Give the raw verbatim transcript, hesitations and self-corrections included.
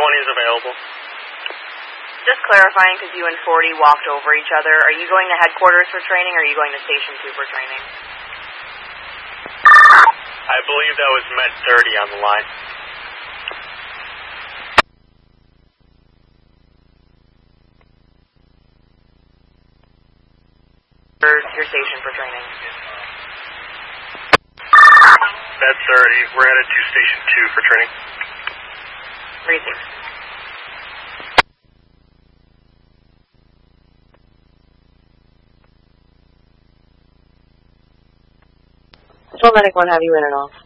twenty is available. Just clarifying, because you and forty walked over each other, are you going to headquarters for training, or are you going to Station two for training? I believe that was Med thirty on the line. Your station for training. Med thirty, we're headed to Station two for training. Receive. Patrol Medic one, have you in and off?